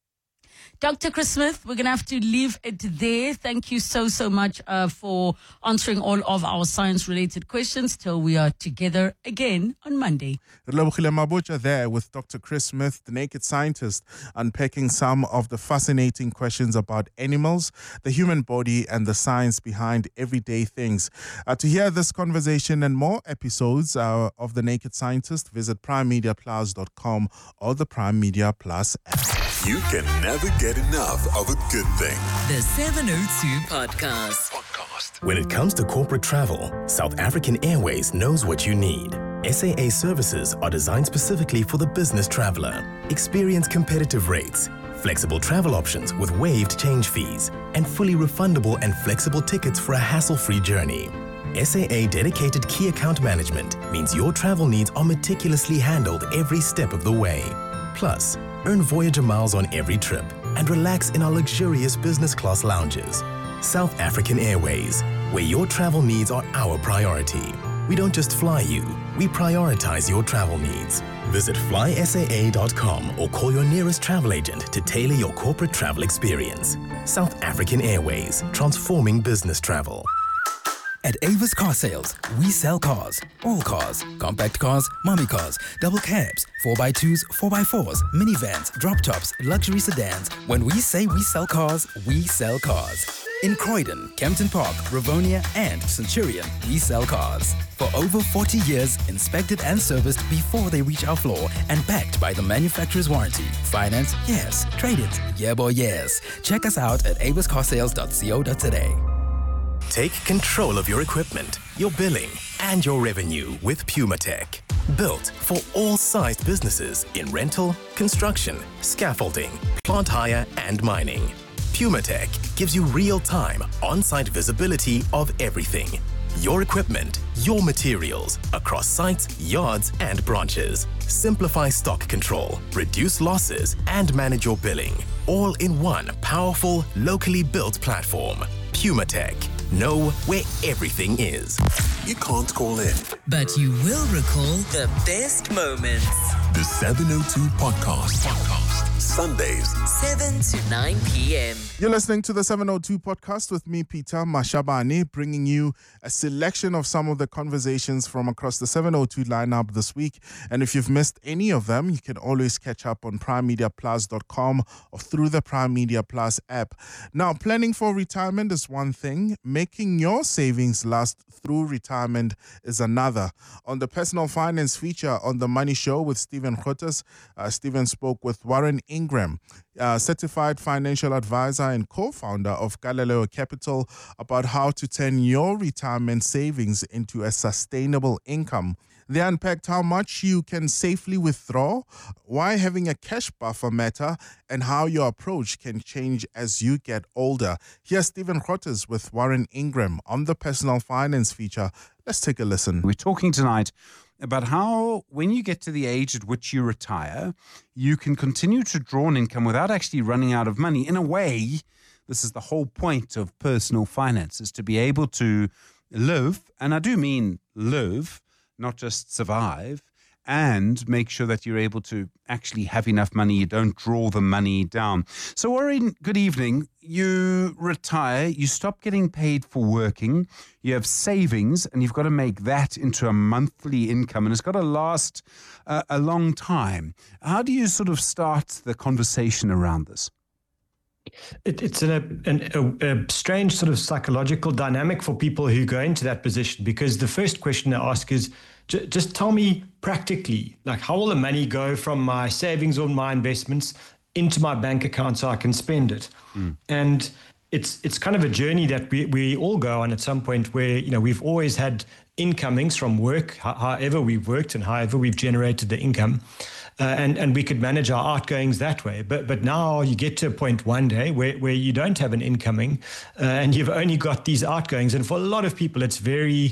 Doctor Chris Smith, we're going to have to leave it there. Thank you so, so much uh, for answering all of our science-related questions till we are together again on Monday. Relebogile Mabotja there with Doctor Chris Smith, the naked scientist, unpacking some of the fascinating questions about animals, the human body, and the science behind everyday things. Uh, to hear this conversation and more episodes uh, of The Naked Scientist, visit prime media plus dot com or the Prime Media Plus app. You can never get enough of a good thing. The seven oh two Podcast. When it comes to corporate travel, South African Airways knows what you need. S A A services are designed specifically for the business traveler. Experience competitive rates, flexible travel options with waived change fees, and fully refundable and flexible tickets for a hassle-free journey. S A A dedicated key account management means your travel needs are meticulously handled every step of the way. Plus, earn Voyager miles on every trip and relax in our luxurious business class lounges. South African Airways, where your travel needs are our priority. We don't just fly you, we prioritize your travel needs. Visit fly S A A dot com or call your nearest travel agent to tailor your corporate travel experience. South African Airways, transforming business travel. At Avis Car Sales, we sell cars. All cars. Compact cars, mommy cars, double cabs, four by twos, four by fours, minivans, drop tops, luxury sedans. When we say we sell cars, we sell cars. In Croydon, Kempton Park, Rivonia, and Centurion, we sell cars. For over forty years, inspected and serviced before they reach our floor and backed by the manufacturer's warranty. Finance? Yes. Trade-ins? Yeah, boy, yes. Check us out at avis car sales dot co dot za. Take control of your equipment, your billing, and your revenue with PumaTech. Built for all sized businesses in rental, construction, scaffolding, plant hire, and mining. PumaTech gives you real-time, on-site visibility of everything. Your equipment, your materials, across sites, yards, and branches. Simplify stock control, reduce losses, and manage your billing. All in one powerful, locally built platform. PumaTech. Know where everything is. You can't call in, but you will recall the best moments. The seven oh two Podcast. Podcast. Sundays, seven to nine p.m. You're listening to the seven oh two Podcast with me, Peter Mashabane, bringing you a selection of some of the conversations from across the seven oh two lineup this week. And if you've missed any of them, you can always catch up on prime media plus dot com or through the Prime Media Plus app. Now, planning for retirement is one thing. Making your savings last through retirement is another. On the personal finance feature on The Money Show with Stephen Grootes, uh, Stephen spoke with Warren Ingram, uh, certified financial advisor and co-founder of Galileo Capital, about how to turn your retirement savings into a sustainable income. They unpacked how much you can safely withdraw, why having a cash buffer matter, and how your approach can change as you get older. Here's Stephen Grootes with Warren Ingram on the personal finance feature. Let's take a listen. We're talking tonight about how when you get to the age at which you retire, you can continue to draw an income without actually running out of money. In a way, this is the whole point of personal finance, is to be able to live, and I do mean live, not just survive, and make sure that you're able to actually have enough money. You don't draw the money down. So, Warren, good evening. You retire, you stop getting paid for working, you have savings, and you've got to make that into a monthly income, and it's got to last uh, a long time. How do you sort of start the conversation around this? It, it's a, an, a, a strange sort of psychological dynamic for people who go into that position, because the first question they ask is, j- just tell me practically, like, how will the money go from my savings or my investments into my bank account so I can spend it? Mm. And it's it's kind of a journey that we, we all go on at some point, where, you know, we've always had incomings from work, however we've worked and however we've generated the income. Uh, and, and we could manage our outgoings that way. But but now you get to a point one day where, where you don't have an incoming uh, and you've only got these outgoings. And for a lot of people, it's very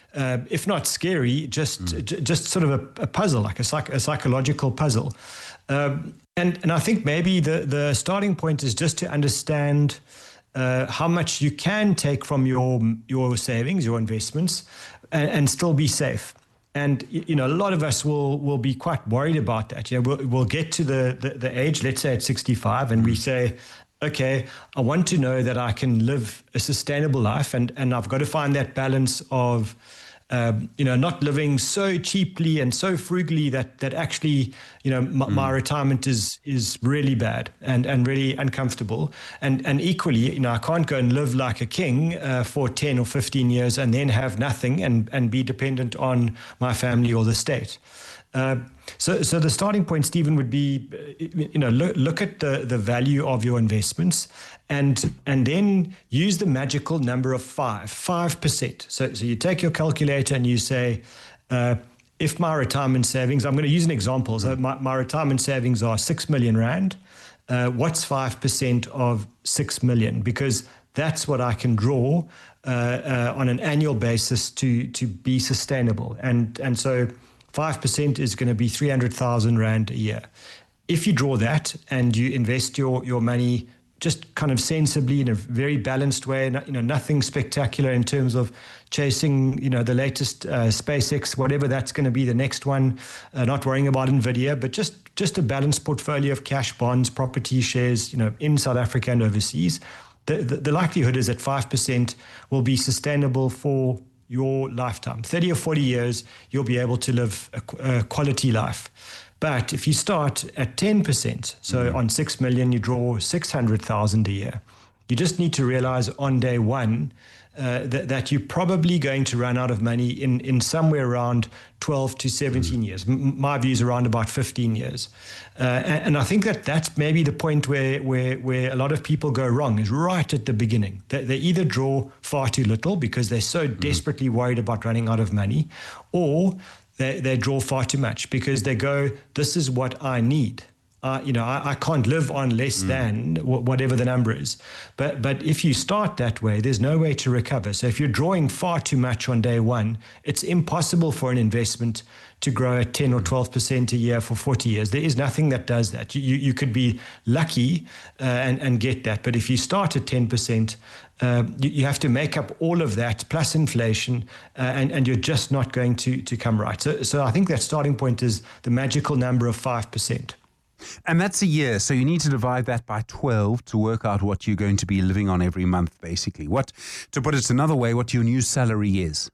uh, if not scary, just mm. j- just sort of a, a puzzle, like a, psych- a psychological puzzle. Um, and and I think maybe the the starting point is just to understand uh, how much you can take from your your savings, your investments, and, and still be safe. And, you know, a lot of us will will be quite worried about that. You know, we'll, we'll get to the, the, the age, let's say at sixty-five, and we say, okay, I want to know that I can live a sustainable life, and, and I've got to find that balance of, um, you know, not living so cheaply and so frugally that that actually, you know, m- mm. my retirement is is really bad and, and really uncomfortable. And and equally, you know, I can't go and live like a king uh, for ten or fifteen years and then have nothing and, and be dependent on my family or the state. Uh, so, so the starting point, Stephen, would be, you know, look, look at the, the value of your investments, and and then use the magical number of five, five percent. So, so you take your calculator and you say, uh, if my retirement savings, I'm going to use an example. So my, my retirement savings are six million rand. Uh, what's five percent of six million? Because that's what I can draw uh, uh, on an annual basis to to be sustainable. And and so. five percent is going to be three hundred thousand rand a year. If you draw that and you invest your, your money just kind of sensibly in a very balanced way, you know, nothing spectacular in terms of chasing, you know, the latest uh, SpaceX, whatever that's going to be the next one, uh, not worrying about NVIDIA, but just, just a balanced portfolio of cash, bonds, property, shares, you know, in South Africa and overseas. The, the, the likelihood is that five percent will be sustainable for your lifetime. thirty or forty years, you'll be able to live a, a quality life. But if you start at ten percent, so mm-hmm. on six million, you draw six hundred thousand a year. You just need to realize on day one uh, that, that you're probably going to run out of money in, in somewhere around twelve to seventeen years. M- my view is around about fifteen years. Uh, and, and I think that that's maybe the point where, where, where a lot of people go wrong, is right at the beginning. They, they either draw far too little because they're so mm-hmm. desperately worried about running out of money, or they, they draw far too much because they go, this is what I need. Uh, you know, I, I can't live on less mm. than w- whatever the number is. But but if you start that way, there's no way to recover. So if you're drawing far too much on day one, it's impossible for an investment to grow at ten or twelve percent a year for forty years. There is nothing that does that. You, you, you could be lucky uh, and, and get that. But if you start at ten percent, uh, you, you have to make up all of that plus inflation, uh, and, and you're just not going to, to come right. So, so I think that starting point is the magical number of five percent. And that's a year, so you need to divide that by twelve to work out what you're going to be living on every month, basically. What, to put it another way, what your new salary is.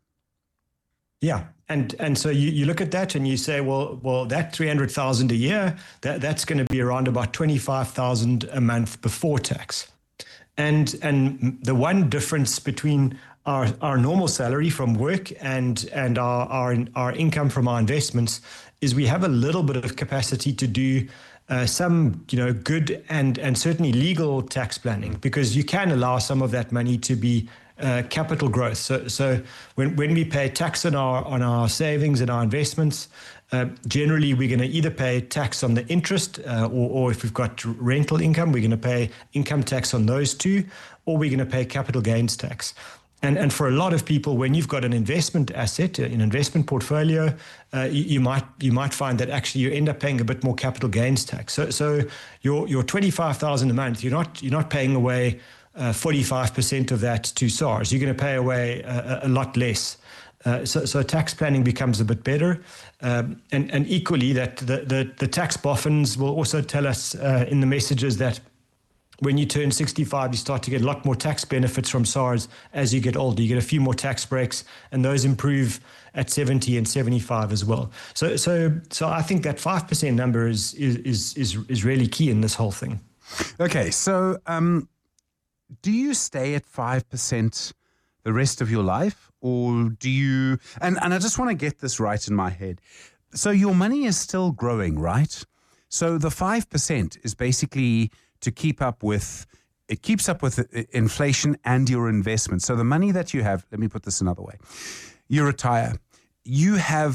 Yeah, and and so you, you look at that and you say, well, well, that three hundred thousand a year, that that's going to be around about twenty-five thousand a month before tax. And and the one difference between our our normal salary from work and and our our our income from our investments is we have a little bit of capacity to do Uh, some, you know, good and and certainly legal tax planning, because you can allow some of that money to be uh, capital growth. So, so when when we pay tax on our on our savings and our investments, uh, generally we're going to either pay tax on the interest, uh, or, or if we've got rental income, we're going to pay income tax on those two, or we're going to pay capital gains tax. And and for a lot of people, when you've got an investment asset, an investment portfolio, uh, you, you might you might find that actually you end up paying a bit more capital gains tax. So so your your twenty-five thousand a month, you're not you're not paying away uh, forty-five percent of that to SARS. You're going to pay away a, a lot less. Uh, so, so tax planning becomes a bit better, um, and and equally that the the, the tax boffins will also tell us uh, in the messages that when you turn sixty-five, you start to get a lot more tax benefits from SARS as you get older. You get a few more tax breaks, and those improve at seventy and seventy-five as well. So, so, so I think that five percent number is is is is really key in this whole thing. Okay, so um, do you stay at five percent the rest of your life, or do you? And and I just want to get this right in my head. So your money is still growing, right? So the five percent is basically to keep up with, it keeps up with inflation and your investment. So the money that you have, let me put this another way. You retire. You have,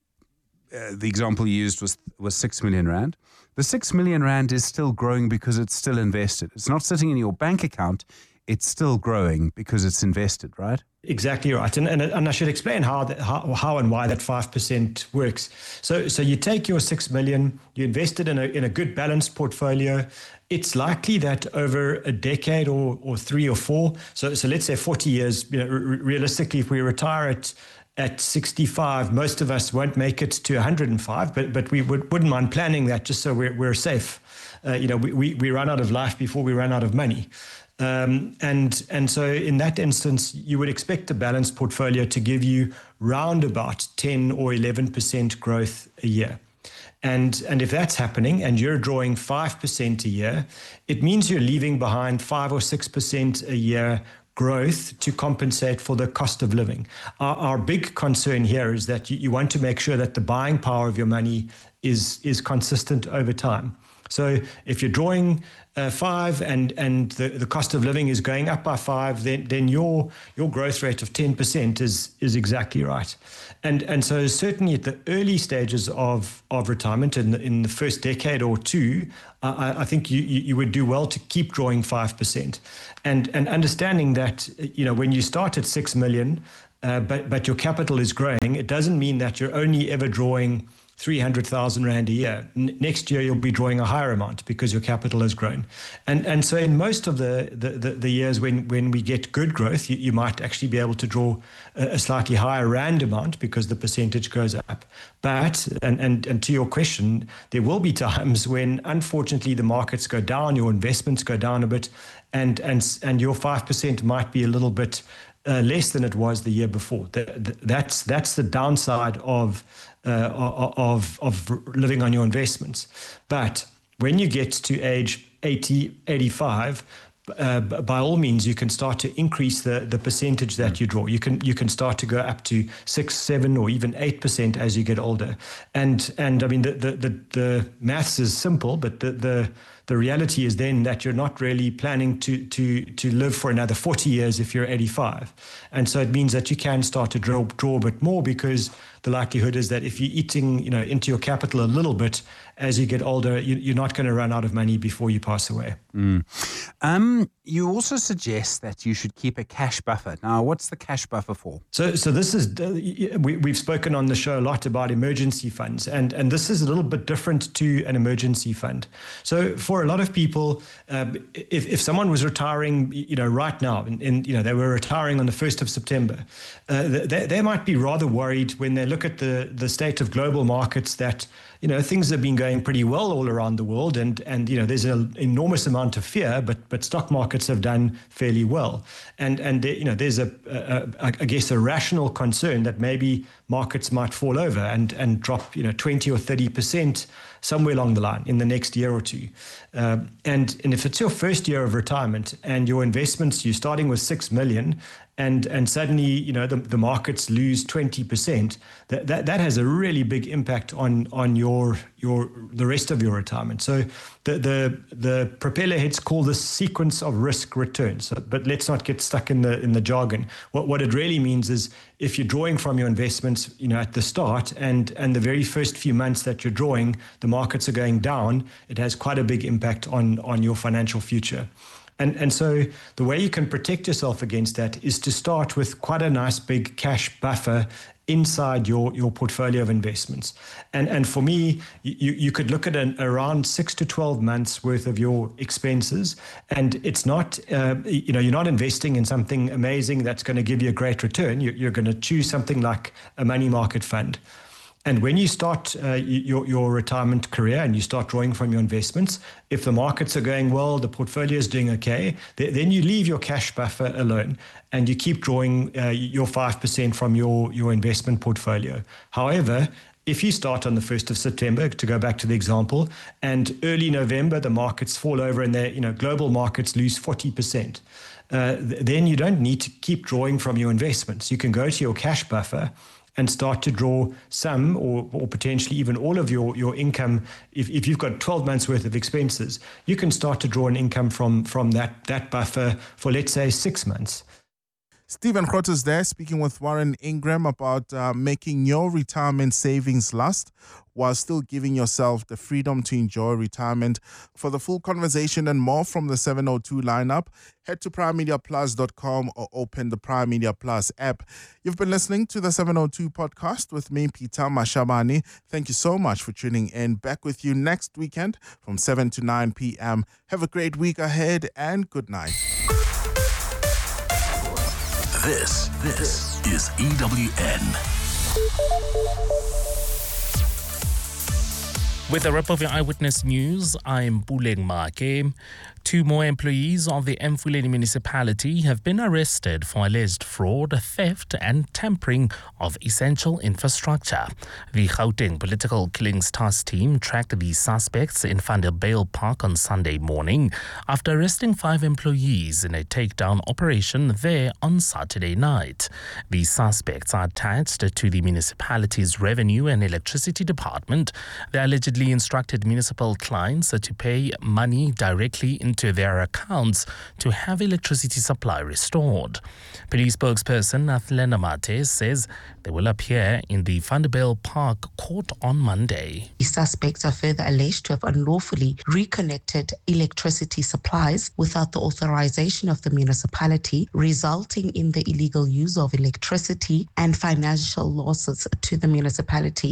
uh, the example you used was, was six million rand. The six million rand is still growing because it's still invested. It's not sitting in your bank account. it's still growing because it's invested, right? Exactly right. And, and, and I should explain how, that, how how and why that five percent works. So so you take your six million, you invest it in a, in a good balanced portfolio. It's likely that over a decade or, or three or four, so, so let's say forty years, you know, re- realistically, if we retire at at sixty-five, most of us won't make it to one hundred five, but but we would, wouldn't mind planning that just so we're, we're safe. Uh, you know, we, we, we run out of life before we run out of money. Um, and and so in that instance, you would expect a balanced portfolio to give you round about ten or eleven percent growth a year. And and if that's happening and you're drawing five percent a year, it means you're leaving behind five or six percent a year growth to compensate for the cost of living. Our, our big concern here is that you, you want to make sure that the buying power of your money is is consistent over time. So if you're drawing uh, five and and the, the cost of living is going up by five, then then your your growth rate of ten percent is is exactly right. And and so certainly at the early stages of of retirement, in the, in the first decade or two, uh, I, I think you, you you would do well to keep drawing five percent, and and understanding that, you know, when you start at six million, uh, but but your capital is growing, it doesn't mean that you're only ever drawing three hundred thousand rand a year. N- next year, you'll be drawing a higher amount because your capital has grown. And and so in most of the, the, the, the years when, when we get good growth, you, you might actually be able to draw a, a slightly higher rand amount because the percentage goes up. But, and, and, and to your question, there will be times when, unfortunately, the markets go down, your investments go down a bit, and and and your five percent might be a little bit uh, less than it was the year before. The, the, that's that's the downside of Uh, of of living on your investments. But when you get to age eighty, eighty-five, uh, by all means, you can start to increase the, the percentage that you draw. You can you can start to go up to six, seven, or even eight percent as you get older. And and I mean the the the, the maths is simple, but the the The reality is then that you're not really planning to to to live for another forty years if you're eighty-five. And so it means that you can start to draw, draw a bit more, because the likelihood is that if you're eating, you know, into your capital a little bit as you get older, you, you're not going to run out of money before you pass away. Mm. Um, you also suggest that you should keep a cash buffer. Now, what's the cash buffer for? So, so this is uh, we, we've spoken on the show a lot about emergency funds, and and this is a little bit different to an emergency fund. So, for a lot of people, um, if if someone was retiring, you know, right now, and, and you know they were retiring on the first of September, uh, they they might be rather worried when they look at the the state of global markets that, you know, things have been going pretty well all around the world, and and you know there's an enormous amount of fear, but but stock markets have done fairly well, and and there, you know there's a, a, a I guess a rational concern that maybe markets might fall over and and drop, you know, twenty or thirty percent somewhere along the line in the next year or two, um, and and if it's your first year of retirement and your investments, you're starting with six million. And and suddenly, you know, the, the markets lose twenty percent. That, that that has a really big impact on on your your the rest of your retirement. So the the the propeller heads call this sequence of risk return. So, but let's not get stuck in the in the jargon. What what it really means is, if you're drawing from your investments, you know, at the start and and the very first few months that you're drawing, the markets are going down, it has quite a big impact on on your financial future. And and so the way you can protect yourself against that is to start with quite a nice big cash buffer inside your, your portfolio of investments. And and for me, you, you could look at an around six to twelve months worth of your expenses. And it's not, uh, you know, you're not investing in something amazing that's going to give you a great return. You're, you're going to choose something like a money market fund. And when you start uh, your, your retirement career and you start drawing from your investments, if the markets are going well, the portfolio is doing okay, th- then you leave your cash buffer alone and you keep drawing uh, your five percent from your, your investment portfolio. However, if you start on the first of September, to go back to the example, and early November, the markets fall over and the, you know, global markets lose forty percent, uh, th- then you don't need to keep drawing from your investments. You can go to your cash buffer and start to draw some or, or potentially even all of your, your income. If, if you've got twelve months worth of expenses, you can start to draw an income from, from that, that buffer for, let's say, six months. Stephen Grootes there speaking with Warren Ingram about uh, making your retirement savings last while still giving yourself the freedom to enjoy retirement. For the full conversation and more from the seven oh two lineup, head to prime media plus dot com or open the Prime Media Plus app. You've been listening to the seven oh two podcast with me, Peter Mashabane. Thank you so much for tuning in. Back with you next weekend from seven to nine p.m. Have a great week ahead and good night. This, this is E W N. With a wrap of your Eyewitness News, I'm Puleng Make. Two more employees of the Emfuleni municipality have been arrested for alleged fraud, theft and tampering of essential infrastructure. The Gauteng Political Killings Task Team tracked the suspects in Vanderbijl Park on Sunday morning after arresting five employees in a takedown operation there on Saturday night. The suspects are attached to the municipality's Revenue and Electricity Department. They allegedly instructed municipal clients to pay money directly into their accounts to have electricity supply restored. Police spokesperson Athlena Mate says they will appear in the Vanderbijl Park court on Monday. The suspects are further alleged to have unlawfully reconnected electricity supplies without the authorization of the municipality, resulting in the illegal use of electricity and financial losses to the municipality.